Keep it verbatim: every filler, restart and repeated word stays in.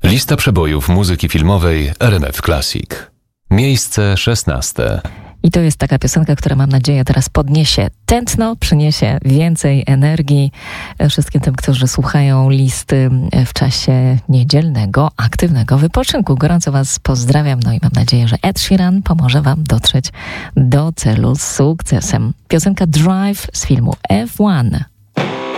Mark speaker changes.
Speaker 1: Lista przebojów muzyki filmowej R M F Classic. Miejsce szesnaste.
Speaker 2: I to jest taka piosenka, która mam nadzieję teraz podniesie tętno, przyniesie więcej energii wszystkim tym, którzy słuchają listy w czasie niedzielnego, aktywnego wypoczynku. Gorąco Was pozdrawiam, no i mam nadzieję, że Ed Sheeran pomoże Wam dotrzeć do celu z sukcesem. Piosenka Drive z filmu F jeden.